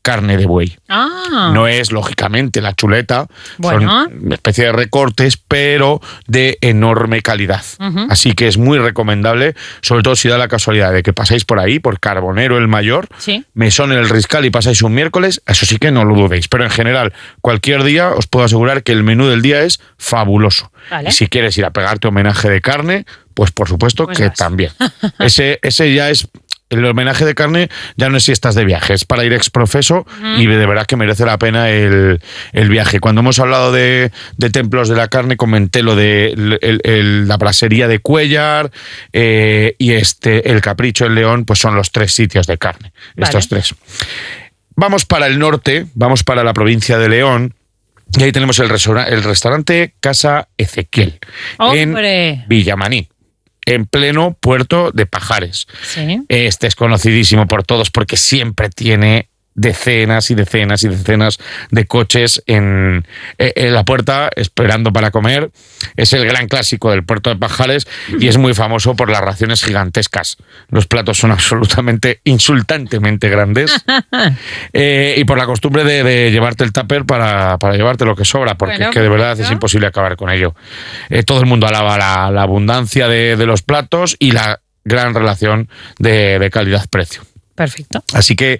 carne de buey. No es, lógicamente, la chuleta. Bueno. Son una especie de recortes, pero de enorme calidad. Así que es muy recomendable, sobre todo si da la casualidad de que pasáis por ahí, por Carbonero el Mayor, Mesón el Riscal, y pasáis un miércoles, eso sí que no lo dudéis. Pero en general, cualquier día os puedo asegurar que el menú del día es fabuloso. Vale. Y si quieres ir a pegarte homenaje de carne, pues por supuesto que también. Ese ya es... El homenaje de carne ya no es si estás de viaje, es para ir exprofeso y de verdad que merece la pena el viaje. Cuando hemos hablado de templos de la carne, comenté lo de la brasería de Cuéllar y el Capricho en León, pues son los 3 sitios de carne, estos 3. Vamos para el norte, vamos para la provincia de León. Y ahí tenemos el restaurante Casa Ezequiel, en Villamaní, en pleno puerto de Pajares. Sí. Este es conocidísimo por todos porque siempre tiene decenas y decenas y decenas de coches en la puerta esperando para comer. Es el gran clásico del puerto de Pajares y es muy famoso por las raciones gigantescas. Los platos son absolutamente insultantemente grandes y por la costumbre de llevarte el tupper para llevarte lo que sobra, porque es que de verdad es imposible acabar con ello. Todo el mundo alaba la abundancia de los platos y la gran relación de calidad-precio. Perfecto. Así que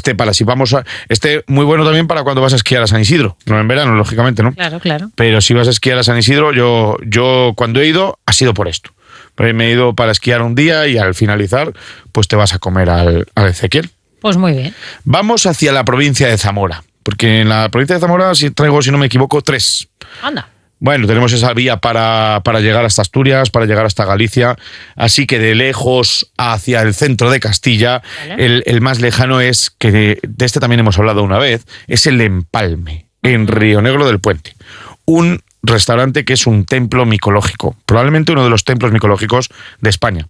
muy bueno también para cuando vas a esquiar a San Isidro. No en verano, lógicamente, ¿no? Claro, claro. Pero si vas a esquiar a San Isidro, yo cuando he ido, ha sido por esto. Me he ido para esquiar un día y al finalizar, pues te vas a comer al Ezequiel. Pues muy bien. Vamos hacia la provincia de Zamora. Porque en la provincia de Zamora traigo, si no me equivoco, 3. Anda. Bueno, tenemos esa vía para llegar hasta Asturias, para llegar hasta Galicia, así que de lejos hacia el centro de Castilla, el más lejano es, que de este también hemos hablado una vez, es el Empalme, en Río Negro del Puente. Un restaurante que es un templo micológico, probablemente uno de los templos micológicos de España.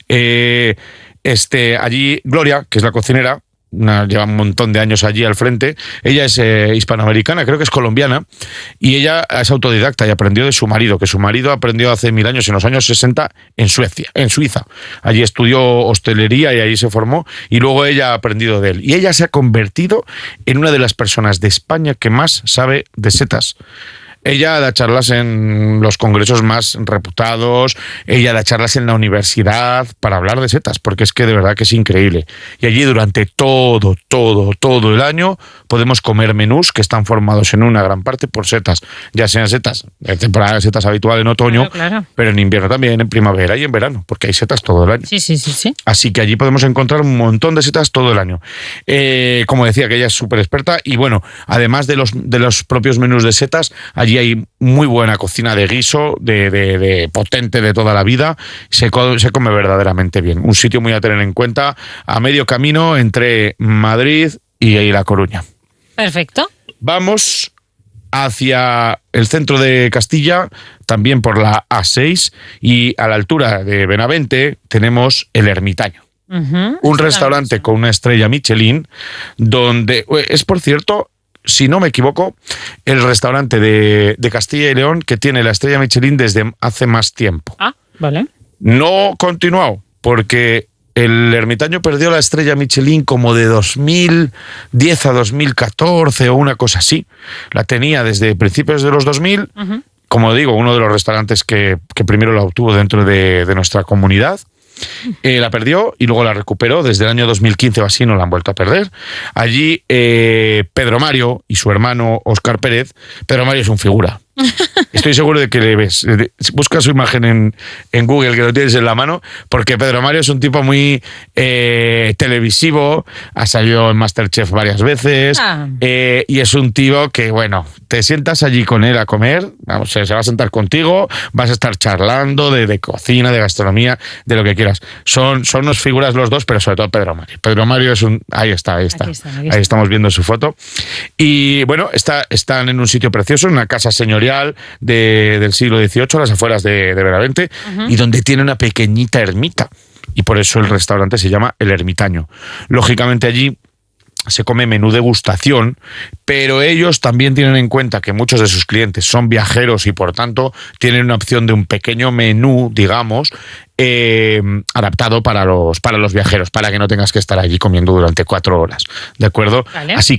Allí Gloria, que es la cocinera, lleva un montón de años allí al frente. Ella es hispanoamericana, creo que es colombiana, y ella es autodidacta y aprendió de su marido, que su marido aprendió hace 1000 años, en los años 60, en Suiza. Allí estudió hostelería y allí se formó, y luego ella ha aprendido de él. Y ella se ha convertido en una de las personas de España que más sabe de setas. Ella da charlas en los congresos más reputados, ella da charlas en la universidad para hablar de setas, porque es que de verdad que es increíble. Y allí durante todo el año podemos comer menús que están formados en una gran parte por setas, ya sean setas, en temporada de setas habitual en otoño, claro. Pero en invierno también, en primavera y en verano, porque hay setas todo el año. Sí. Así que allí podemos encontrar un montón de setas todo el año. Como decía, que ella es súper experta y bueno, además de los propios menús de setas, allí hay muy buena cocina de guiso, de potente de toda la vida. Se come verdaderamente bien. Un sitio muy a tener en cuenta, a medio camino entre Madrid y La Coruña. Perfecto. Vamos hacia el centro de Castilla, también por la A6, y a la altura de Benavente tenemos El Ermitaño. Un restaurante con una estrella Michelin, donde es, por cierto, si no me equivoco, el restaurante de Castilla y León que tiene la estrella Michelin desde hace más tiempo. Ah, vale. No continuado, porque el Ermitaño perdió la estrella Michelin como de 2010 a 2014 o una cosa así. La tenía desde principios de los 2000. Como digo, uno de los restaurantes que primero la obtuvo dentro de nuestra comunidad. La perdió y luego la recuperó desde el año 2015 o así, no la han vuelto a perder. Allí Pedro Mario y su hermano Óscar Pérez. Pedro Mario es un figura. Estoy seguro de que le ves. Busca su imagen en Google, que lo tienes en la mano, porque Pedro Mario es un tipo muy televisivo, ha salido en MasterChef varias veces, y es un tío que, bueno, te sientas allí con él a comer, vamos, se va a sentar contigo, vas a estar charlando de cocina, de gastronomía, de lo que quieras. Son unas figuras los dos, pero sobre todo Pedro Mario. Pedro Mario es un... Ahí está. Ahí estamos viendo su foto. Y bueno, están en un sitio precioso, en una casa señorial del siglo XVIII, a las afueras de Benavente, y donde tiene una pequeñita ermita. Y por eso el restaurante se llama El Ermitaño. Lógicamente allí se come menú degustación, pero ellos también tienen en cuenta que muchos de sus clientes son viajeros y por tanto tienen una opción de un pequeño menú, digamos, adaptado para los viajeros, para que no tengas que estar allí comiendo durante 4 horas, ¿de acuerdo? Vale. Así